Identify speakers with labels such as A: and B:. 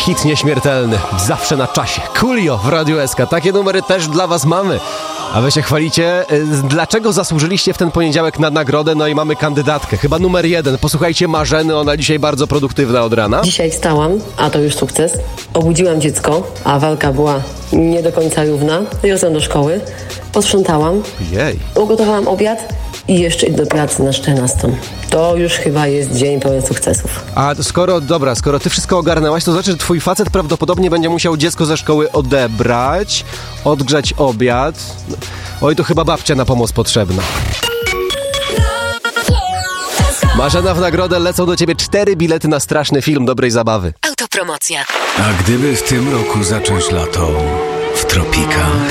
A: hit nieśmiertelny, zawsze na czasie. Coolio w Radiu SK. Takie numery też dla was mamy. A wy się chwalicie, dlaczego zasłużyliście w ten poniedziałek na nagrodę? No i mamy kandydatkę, chyba numer 1. Posłuchajcie Marzeny, ona dzisiaj bardzo produktywna od rana.
B: Dzisiaj wstałam, a to już sukces. Obudziłam dziecko, a walka była nie do końca równa. Wiozłam do szkoły, posprzątałam,
A: Jej.
B: ugotowałam obiad i jeszcze do pracy na 14. To już chyba jest dzień pełen sukcesów.
A: A skoro ty wszystko ogarnęłaś, to znaczy, że twój facet prawdopodobnie będzie musiał dziecko ze szkoły odebrać, odgrzać obiad. Oj, to chyba babcia na pomoc potrzebna. Marzena, w nagrodę lecą do ciebie 4 bilety na straszny film dobrej zabawy.
C: Autopromocja.
D: A gdyby w tym roku zacząć lato w tropikach?